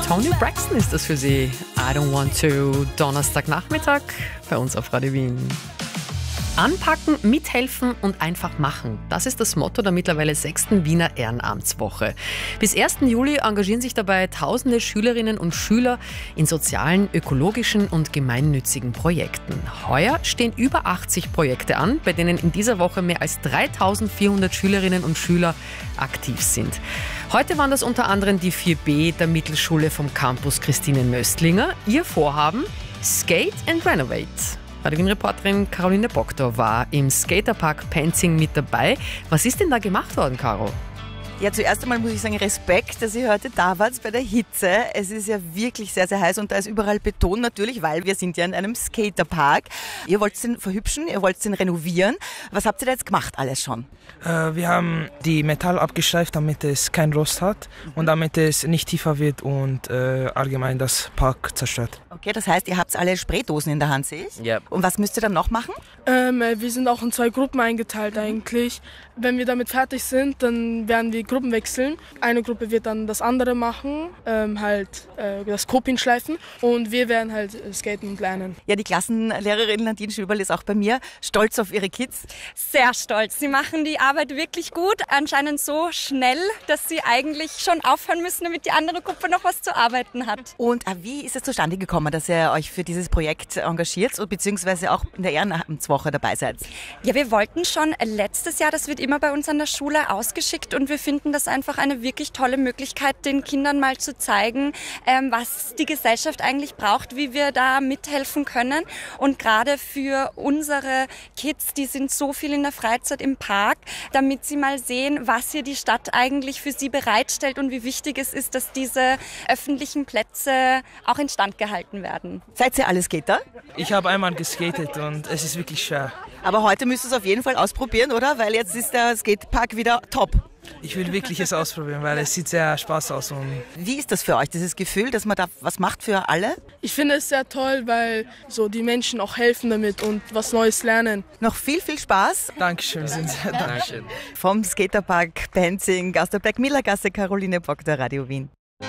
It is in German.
Toni Braxton ist das für Sie. I don't want to. Donnerstagnachmittag bei uns auf Radio Wien. Anpacken, mithelfen und einfach machen. Das ist das Motto der mittlerweile 6. Wiener Ehrenamtswoche. Bis 1. Juli engagieren sich dabei tausende Schülerinnen und Schüler in sozialen, ökologischen und gemeinnützigen Projekten. Heuer stehen über 80 Projekte an, bei denen in dieser Woche mehr als 3400 Schülerinnen und Schüler aktiv sind. Heute waren das unter anderem die 4B der Mittelschule vom Campus Christine Möstlinger. Ihr Vorhaben: Skate and Renovate. Radio Wien-Reporterin Caroline Bogdor war im Skaterpark Penzing mit dabei. Was ist denn da gemacht worden, Caro? Ja, zuerst einmal muss ich sagen, Respekt, dass ihr heute da wart bei der Hitze. Es ist ja wirklich sehr, sehr heiß und da ist überall Beton natürlich, weil wir sind ja in einem Skaterpark. Ihr wollt den verhübschen, ihr wollt den renovieren. Was habt ihr da jetzt gemacht alles schon? Wir haben die Metall abgestreift, damit es keinen Rost hat und damit es nicht tiefer wird und allgemein das Park zerstört. Okay, das heißt, ihr habt alle Spraydosen in der Hand, sehe ich? Ja. Und was müsst ihr dann noch machen? Wir sind auch in 2 Gruppen eingeteilt eigentlich. Wenn wir damit fertig sind, dann werden wir Gruppen wechseln. Eine Gruppe wird dann das andere machen, das Kopien schleifen und wir werden halt skaten und lernen. Ja, die Klassenlehrerin Nadine Schüberl ist auch bei mir. Stolz auf ihre Kids? Sehr stolz. Sie machen die Arbeit wirklich gut. Anscheinend so schnell, dass sie eigentlich schon aufhören müssen, damit die andere Gruppe noch was zu arbeiten hat. Und wie ist es zustande gekommen, dass ihr euch für dieses Projekt engagiert beziehungsweise auch in der Ehrenamtswoche dabei seid? Ja, wir wollten schon letztes Jahr, das wird immer bei uns an der Schule ausgeschickt und wir finden das einfach eine wirklich tolle Möglichkeit, den Kindern mal zu zeigen, was die Gesellschaft eigentlich braucht, wie wir da mithelfen können. Und gerade für unsere Kids, die sind so viel in der Freizeit im Park, damit sie mal sehen, was hier die Stadt eigentlich für sie bereitstellt und wie wichtig es ist, dass diese öffentlichen Plätze auch instand gehalten werden. Seid ihr alle Skater? Ich habe einmal geskatet und es ist wirklich schwer. Aber heute müsst ihr es auf jeden Fall ausprobieren, oder? Weil jetzt ist der Skatepark wieder top. Ich will wirklich es ausprobieren, weil es sieht sehr Spaß aus. Und wie ist das für euch, dieses Gefühl, dass man da was macht für alle? Ich finde es sehr toll, weil so die Menschen auch helfen damit und was Neues lernen. Noch viel, viel Spaß. Dankeschön. Dankeschön. Vom Skaterpark Penzing, Gasterberg, Millergasse, Caroline Bogdor, Radio Wien.